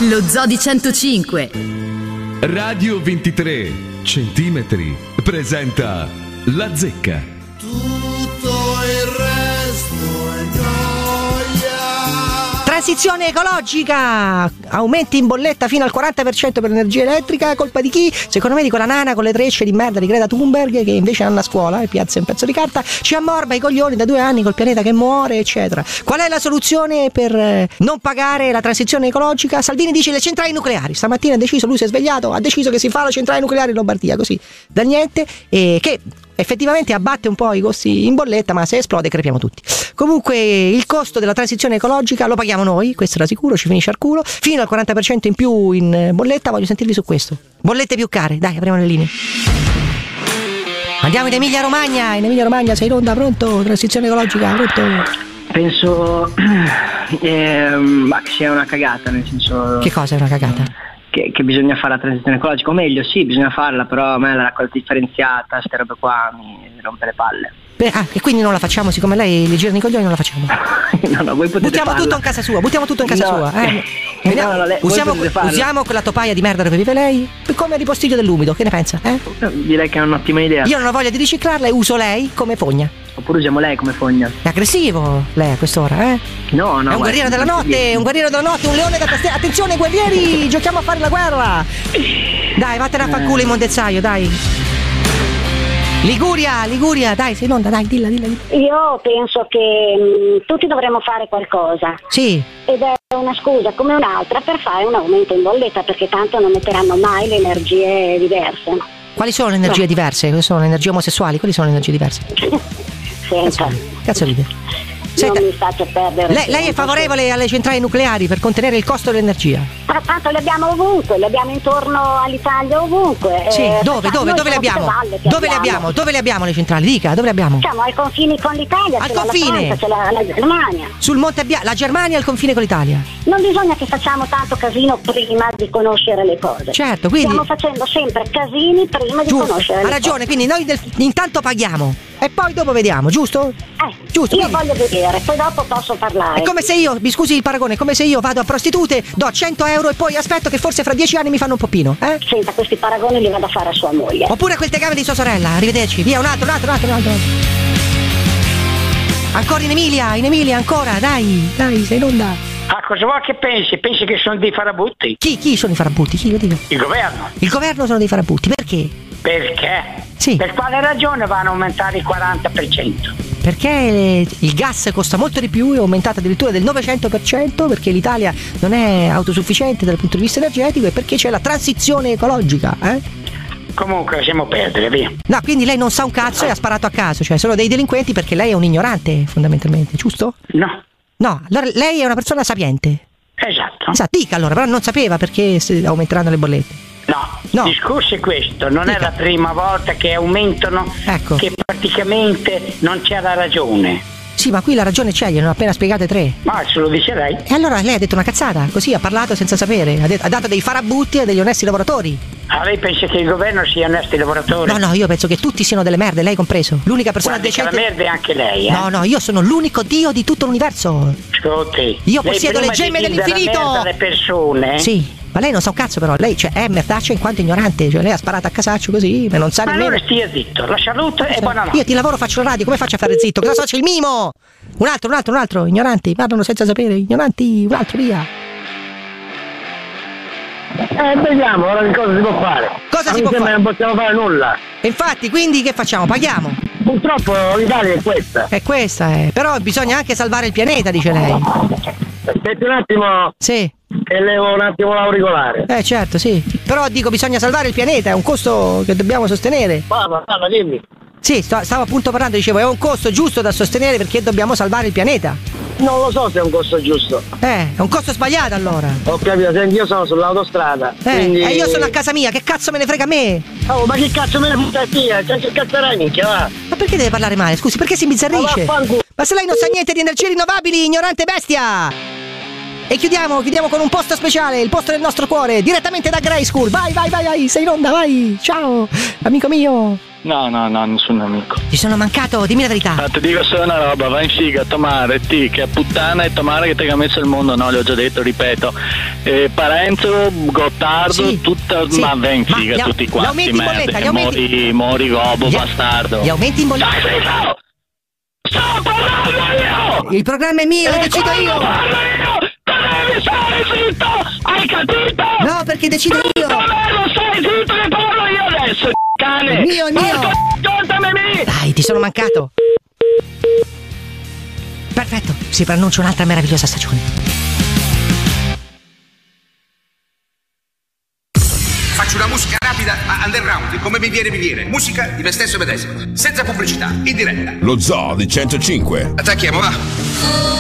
Lo Zodi 105 Radio 23 centimetri presenta La Zecca. Tutto il resto è gioia. Transizione ecologica, aumenti in bolletta fino al 40% per l'energia elettrica, colpa di chi? Secondo me di quella nana con le trecce di merda di Greta Thunberg, che invece anda a scuola e piazza un pezzo di carta, ci ammorba i coglioni da 2 anni col pianeta che muore, eccetera. Qual è la soluzione per non pagare la transizione ecologica? Salvini dice le centrali nucleari. Stamattina ha deciso, lui si è svegliato, ha deciso che si fa la centrale nucleare in Lombardia, così, da niente, e che effettivamente abbatte un po' i costi in bolletta, ma se esplode crepiamo tutti. Comunque il costo della transizione ecologica lo paghiamo noi, questo era sicuro, ci finisce al culo, fino al 40% in più in bolletta. Voglio sentirvi su questo. Bollette più care, dai, apriamo le linee. Andiamo in Emilia Romagna, sei in onda, pronto? Transizione ecologica, pronto? Penso che sia una cagata, nel senso... Che cosa è una cagata? Che bisogna fare la transizione ecologica, o meglio, sì, bisogna farla, però a me la raccolta differenziata, ste robe qua, mi rompe le palle. E quindi non la facciamo, siccome lei le girano i coglioni, non la facciamo. No, voi potete buttiamo farla. Tutto in casa sua, buttiamo tutto in casa sua. Usiamo quella topaia di merda dove vive lei come ripostiglio dell'umido, che ne pensa? Direi che è un'ottima idea. Io non ho voglia di riciclarla e uso lei come fogna. Oppure usiamo lei come fogna. È aggressivo lei a qu'ora, No, è un guerriero della notte, un leone da tastiera. Attenzione guerrieri, giochiamo a fare la guerra. Dai, vattene a far culo, immondezzaio, dai. Liguria, dai, sei in onda, dai, dilla. Io penso che tutti dovremmo fare qualcosa. Sì. Ed è una scusa come un'altra per fare un aumento in bolletta, perché tanto non metteranno mai le energie diverse. Quali sono le energie diverse? Quali sono le energie omosessuali? Quali sono le energie diverse? Senta. Cazzo ride. Non mi faccia perdere. Lei è favorevole alle centrali nucleari per contenere il costo dell'energia? Ma tanto le abbiamo ovunque, le abbiamo intorno all'Italia ovunque. Sì, dove le abbiamo? Dove le abbiamo le centrali? Dica, dove le abbiamo? Diciamo ai confini con l'Italia, al c'è confine. la Francia, c'è la Germania. Sul Monte la Germania al confine con l'Italia. Non bisogna che facciamo tanto casino prima di conoscere le cose. Certo, quindi stiamo facendo sempre casini prima di conoscere le cose. Ha ragione, quindi noi intanto paghiamo e poi dopo vediamo, giusto? Giusto. Io voglio vedere, poi dopo posso parlare. È come se io, mi scusi il paragone, è come se io vado a prostitute, do 100 euro e poi aspetto che forse fra 10 anni mi fanno un poppino, Senta, questi paragoni li vado a fare a sua moglie. Oppure quel tegame di sua sorella, arrivederci, via, un altro. Ancora in Emilia, ancora, dai, sei in onda. Cosa vuoi che pensi? Pensi che sono dei farabutti? Chi sono i farabutti? Chi lo dico? Il governo. Il governo sono dei farabutti, perché? Perché? Sì. Per quale ragione vanno a aumentare il 40%? Perché il gas costa molto di più, è aumentato addirittura del 900%, perché l'Italia non è autosufficiente dal punto di vista energetico e perché c'è la transizione ecologica, Comunque lasciamo perdere, via. No, quindi lei non sa un cazzo e ha sparato a caso, cioè sono dei delinquenti perché lei è un ignorante fondamentalmente, giusto? No, allora lei è una persona sapiente. Esatto. Dica allora, però non sapeva perché aumenteranno le bollette. No, il discorso è questo, non è la prima volta che aumentano, che praticamente non c'è la ragione. Sì, ma qui la ragione c'è, gliene ho appena spiegate 3. Ma se lo dice lei. E allora lei ha detto una cazzata, così ha parlato senza sapere, ha dato dei farabutti a degli onesti lavoratori. Lei pensa che il governo sia onesti lavoratori? No, io penso che tutti siano delle merde, lei compreso. L'unica persona decente. La merda è anche lei, No, io sono l'unico dio di tutto l'universo. Ascolti. Io possiedo le gemme dell'infinito. Le persone. Sì. Ma lei non sa un cazzo però, lei è merdaccia in quanto ignorante, cioè lei ha sparato a casaccio così, ma non sa nemmeno. Allora stia zitto, la salute e buonanotte. Io ti lavoro, faccio la radio, come faccio a fare zitto? Cosa so, c'è il mimo! Un altro, ignoranti, parlano senza sapere, ignoranti, un altro, via. Vediamo ora che cosa si può fare. Cosa si può fare? Non possiamo fare nulla. E infatti, quindi che facciamo? Paghiamo. Purtroppo l'Italia è questa. È questa, però bisogna anche salvare il pianeta, dice lei. Aspetti un attimo. Sì. E levo un attimo l'auricolare. Certo, sì. Però dico, bisogna salvare il pianeta, è un costo che dobbiamo sostenere. Parla, dimmi. Sì, stavo appunto parlando, dicevo, è un costo giusto da sostenere perché dobbiamo salvare il pianeta. Non lo so se è un costo giusto. È un costo sbagliato allora. Ho capito, senti, io sono sull'autostrada. Quindi... E io sono a casa mia, che cazzo me ne frega a me? Oh, ma che cazzo me ne frega via? Che cazzerai, minchia, va? Ma perché deve parlare male? Scusi, perché si imbizzarrisce? Ma se lei non sa niente di energie rinnovabili, ignorante bestia! E chiudiamo con un posto speciale, il posto del nostro cuore, direttamente da Grey School. Vai, sei in onda, vai! Ciao, amico mio! No, nessun amico. Ti sono mancato? Dimmi la verità. Ti dico solo una roba, vai in figa, Tomare, che è puttana e Tomare che ti ha messo il mondo, no, le ho già detto, ripeto. Parenzo, Gottardo, sì, tutta, sì. ma vai in figa tutti quanti, merda, mori Gobo, bastardo. Gli aumenti in bolletta. Sto parlando io! Il programma è mio, lo decido io! Devi stare zitto! Hai capito? No, perché decido io! Lo stai zitto che parlo io adesso, cane! È mio! Ascoltami! Dai, ti sono mancato! Perfetto, si preannuncia un'altra meravigliosa stagione. Faccio una musica rapida ma underground, come mi viene. Musica di me stesso medesimo, senza pubblicità, in diretta. Lo Zoo di 105. Attacchiamo, va!